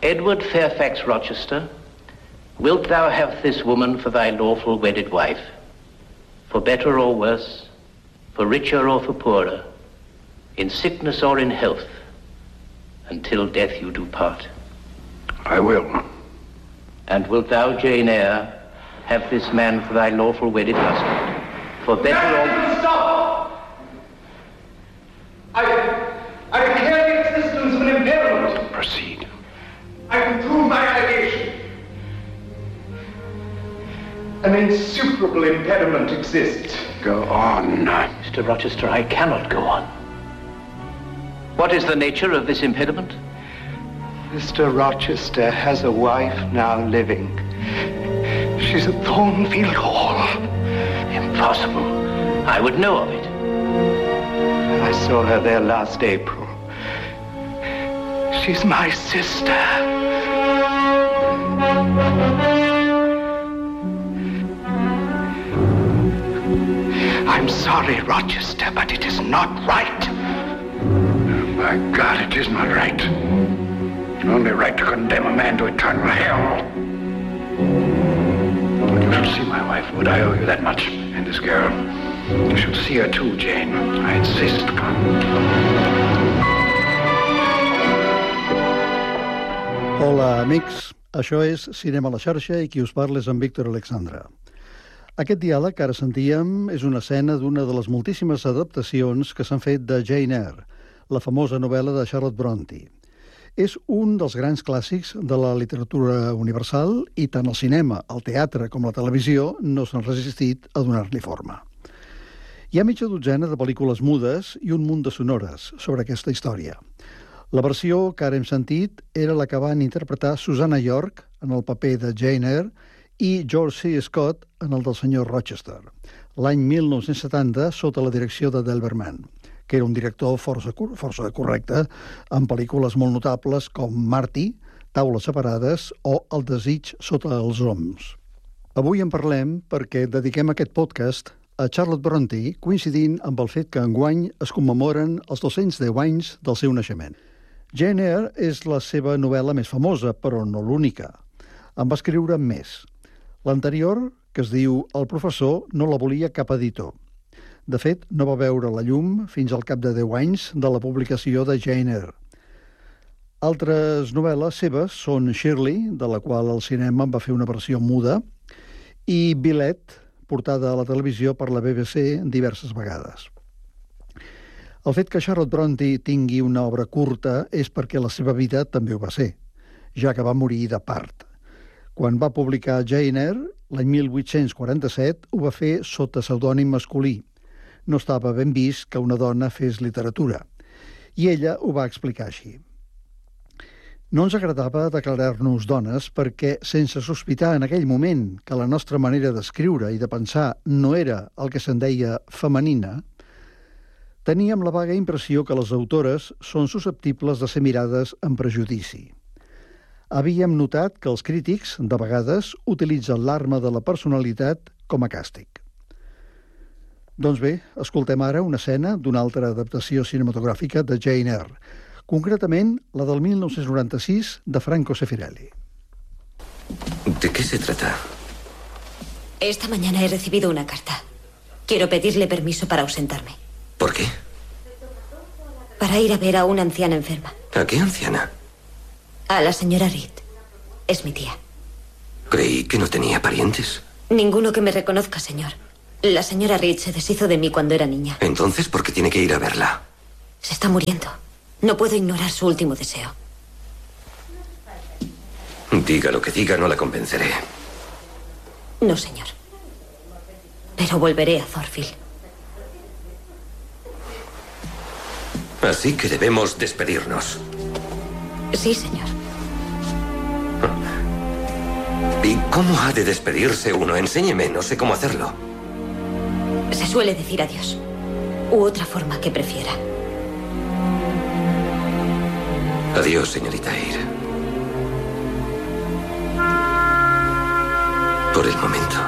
Edward Fairfax Rochester, wilt thou have this woman for thy lawful wedded wife, for better or worse, for richer or for poorer, in sickness or in health, until death you do part? I will. And wilt thou, Jane Eyre, have this man for thy lawful wedded husband, for better or... Stop! I declare the existence of an impediment. Proceed. I can prove my allegation. An insuperable impediment exists. Go on. Mr. Rochester, I cannot go on. What is the nature of this impediment? Mr. Rochester has a wife now living. She's at Thornfield Hall. Impossible. I would know of it. I saw her there last April. She's my sister. I'm sorry, Rochester, but it is not right. By God, it is not right. Only right to condemn a man to eternal hell. But you should see my wife. Would I owe you that much? And this girl. You should see her too, Jane. I insist. Come. Hola, amics. Això és Cinema a la xarxa i qui us parla és en Víctor Alexandra. Aquest diàleg que ara sentíem és una escena d'una de les moltíssimes adaptacions que s'han fet de Jane Eyre, la famosa novel·la de Charlotte Brontë. És un dels grans clàssics de la literatura universal i tant el cinema, el teatre com la televisió no s'han resistit a donar-li forma. Hi ha mitja dotzena de pel·lícules mudes i un munt de sonores sobre aquesta història. La versió que ara hem sentit era la que van interpretar Susanna York en el paper de Jane Eyre i George C. Scott en el del senyor Rochester, l'any 1970 sota la direcció de Delbert Mann, que era un director força correcte en pel·lícules molt notables com Marty, Taules separades o El desig sota els oms. Avui en parlem perquè dediquem aquest podcast a Charlotte Brontë, coincidint amb el fet que enguany es commemoren els 210 anys del seu naixement. Jane Eyre és la seva novel·la més famosa, però no l'única. En va escriure més. L'anterior, que es diu El professor, no la volia cap editor. De fet, no va veure la llum fins al cap de 10 anys de la publicació de Jane Eyre. Altres novel·les seves són Shirley, de la qual el cinema en va fer una versió muda, i Villette, portada a la televisió per la BBC diverses vegades. El fet que Charlotte Brontë tingui una obra curta és perquè la seva vida també ho va ser, ja que va morir de part. Quan va publicar Jane Eyre, l'any 1847, ho va fer sota pseudònim masculí. No estava ben vist que una dona fes literatura. I ella ho va explicar així. No ens agradava declarar-nos dones perquè, sense sospitar en aquell moment que la nostra manera d'escriure i de pensar no era el que se'n deia femenina, teníem la vaga impressió que les autores són susceptibles de ser mirades amb prejudici. Havíem notat que els crítics, de vegades, utilitzen l'arma de la personalitat com a càstig. Doncs bé, escoltem ara una escena d'una altra adaptació cinematogràfica de Jane Eyre, concretament la del 1996 de Franco Sefirelli. ¿De qué se trata? Esta mañana he recibido una carta. Quiero pedirle permiso para ausentarme. ¿Por qué? Para ir a ver a una anciana enferma. ¿A qué anciana? A la señora Reed. Es mi tía. Creí que no tenía parientes. Ninguno que me reconozca, señor. La señora Reed se deshizo de mí cuando era niña. Entonces, ¿por qué tiene que ir a verla? Se está muriendo. No puedo ignorar su último deseo. Diga lo que diga, no la convenceré. No, señor. Pero volveré a Thornfield. Así que debemos despedirnos. Sí, señor. ¿Y cómo ha de despedirse uno? Enséñeme, no sé cómo hacerlo. Se suele decir adiós. U otra forma que prefiera. Adiós, señorita Eyre. Por el momento.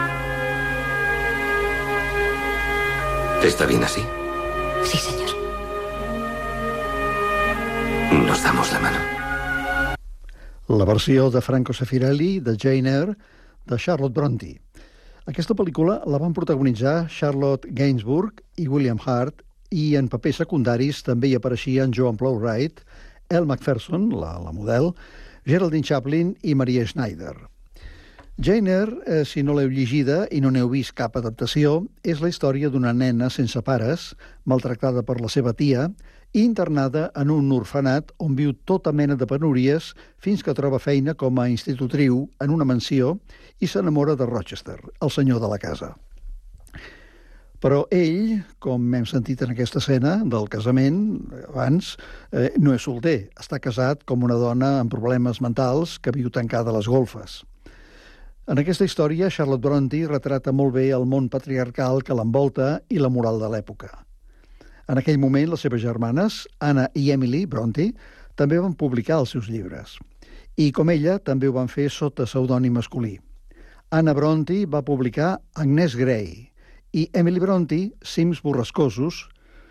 ¿Está bien así? Sí, señor. Nos damos la mano. La versió de Franco Sefirelli de Jane Eyre de Charlotte Brontë. Aquesta pel·lícula la van protagonitzar Charlotte Gainsbourg i William Hart, i en papers secundaris també hi apareixien Joan Plowright, Elle Macpherson, la model, Geraldine Chaplin i Maria Schneider. Jane Eyre, si no l'heu llegida i no n'heu vist cap adaptació, és la història d'una nena sense pares, maltractada per la seva tia, i internada en un orfenat on viu tota mena de penúries fins que troba feina com a institutriu en una mansió i s'enamora de Rochester, el senyor de la casa. Però ell, com hem sentit en aquesta escena del casament abans, no és solter. Està casat com una dona amb problemes mentals que viu tancada a les golfes. En aquesta història, Charlotte Brontë retrata molt bé el món patriarcal que l'envolta i la moral de l'època. En aquell moment, les seves germanes, Anna i Emily Brontë, també van publicar els seus llibres. I, com ella, també ho van fer sota pseudònim masculí. Anna Brontë va publicar Agnes Grey i Emily Brontë, Cims borrascosos.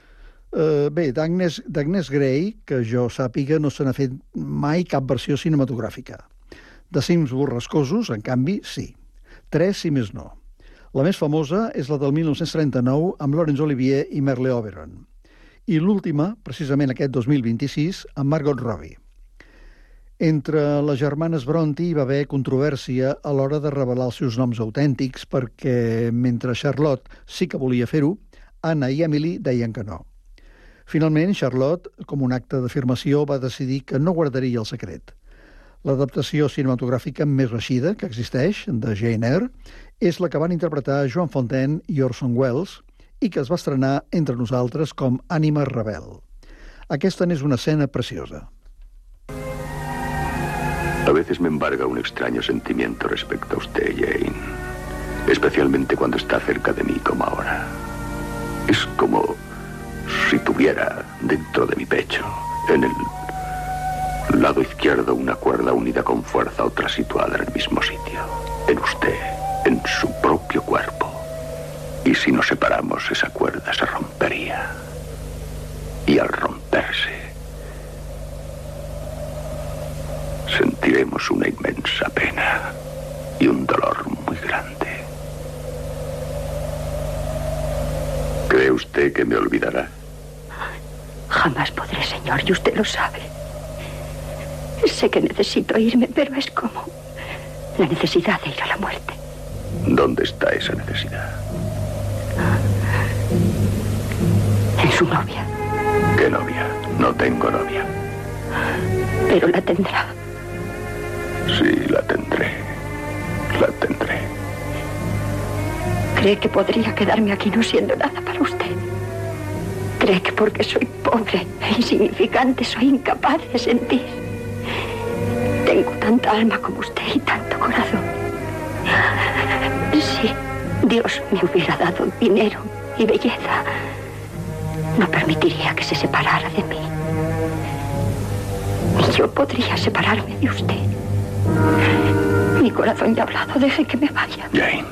D'Agnes Grey, que jo sàpiga, no se n'ha fet mai cap versió cinematogràfica. De Cims borrascosos, en canvi, sí. 3, si més no. La més famosa és la del 1939 amb Laurence Olivier i Merle Oberon. I l'última, precisament aquest 2026, amb Margot Robbie. Entre les germanes Brontë hi va haver controvèrsia a l'hora de revelar els seus noms autèntics perquè, mentre Charlotte sí que volia fer-ho, Anna i Emily deien que no. Finalment, Charlotte, com un acte d'afirmació, va decidir que no guardaria el secret. L'adaptació cinematogràfica més reeixida que existeix, de Jane Eyre, és la que van interpretar Joan Fontaine i Orson Welles i que es va estrenar entre nosaltres com Ànima rebel. Aquesta n'és una escena preciosa. A veces me embarga un extraño sentimiento respecto a usted, Jane. Especialmente cuando está cerca de mí como ahora. Es como si tuviera dentro de mi pecho, en el lado izquierdo, una cuerda unida con fuerza, otra situada en el mismo sitio. En usted, en su propio cuerpo. Y si nos separamos, esa cuerda se rompería. Y al romperse, sentiremos una inmensa pena y un dolor muy grande. ¿Cree usted que me olvidará? Jamás podré, señor, y usted lo sabe. Sé que necesito irme, pero es como la necesidad de ir a la muerte. ¿Dónde está esa necesidad? En su novia. ¿Qué novia? No tengo novia. Pero la tendrá. Sí, la tendré. La tendré. ¿Cree que podría quedarme aquí no siendo nada para usted? ¿Cree que porque soy pobre e insignificante soy incapaz de sentir? Tengo tanta alma como usted y tanto corazón. Si Dios me hubiera dado dinero y belleza, no permitiría que se separara de mí. Ni yo podría separarme de usted. Mi corazón ya ha hablado, deje que me vaya. Jane,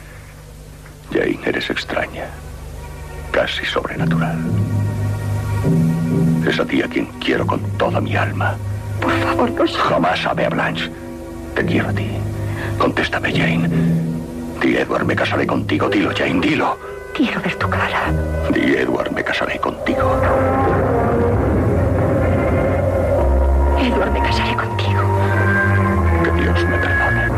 eres extraña, casi sobrenatural. Es a ti a quien quiero con toda mi alma. Por favor, no sé. Jamás, Abbe Blanche. Te quiero a ti. Contéstame, Jane. Di, Edward, me casaré contigo. Dilo, Jane, dilo. Quiero ver tu cara. Di, Edward, me casaré contigo. Edward, me casaré contigo. Que Dios me perdone.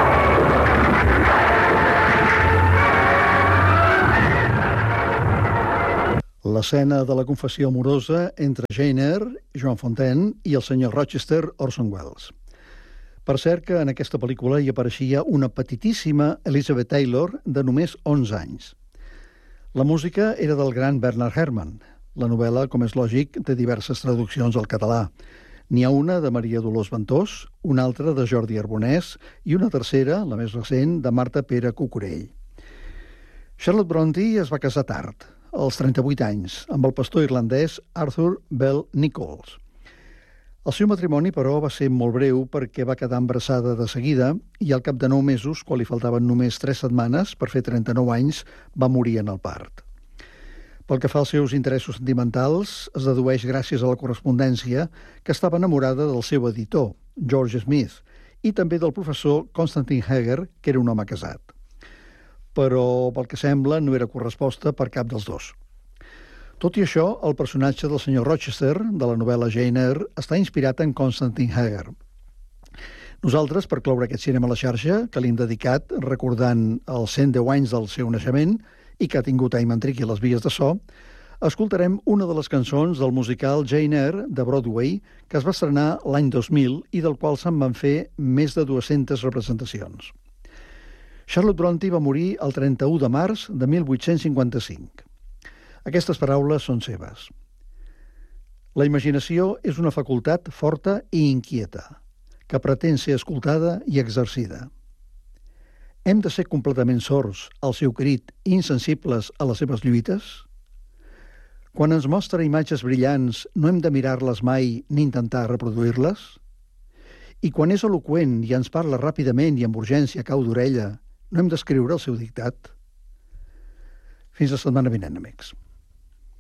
L'escena de la confessió amorosa entre Jane Eyre, Joan Fontaine i el senyor Rochester, Orson Welles. Per cert que en aquesta pel·lícula hi apareixia una petitíssima Elizabeth Taylor de només 11 anys. La música era del gran Bernard Herrmann. La novel·la, com és lògic, té diverses traduccions al català. N'hi ha una de Maria Dolors Ventós, una altra de Jordi Arbonès i una tercera, la més recent, de Marta Pere Cucurell. Charlotte Brontë es va casar tard, als 38 anys, amb el pastor irlandès Arthur Bell Nichols. El seu matrimoni, però, va ser molt breu perquè va quedar embarassada de seguida i al cap de 9 mesos, quan li faltaven només 3 setmanes per fer 39 anys, va morir en el part. Pel que fa als seus interessos sentimentals, es dedueix gràcies a la correspondència que estava enamorada del seu editor, George Smith, i també del professor Constantine Hager, que era un home casat. Però, pel que sembla, no era corresposta per cap dels dos. Tot i això, el personatge del senyor Rochester, de la novel·la Jane Eyre, està inspirat en Constantine Hager. Nosaltres, per cloure aquest cinema a la xarxa, que l'hem dedicat recordant els 110 anys del seu naixement i que ha tingut a Imantric i les vies de so, escoltarem una de les cançons del musical Jane Eyre de Broadway, que es va estrenar l'any 2000 i del qual se'n van fer més de 200 representacions. Charlotte Brontë va morir el 31 de març de 1855. Aquestes paraules són seves. La imaginació és una facultat forta i inquieta, que pretén ser escoltada i exercida. Hem de ser completament sords al seu crit i insensibles a les seves lluites? Quan ens mostra imatges brillants, no hem de mirar-les mai ni intentar reproduir-les? I quan és eloqüent i ens parla ràpidament i amb urgència a cau d'orella, no hem d'escriure el seu dictat? Fins la setmana vinent, amics.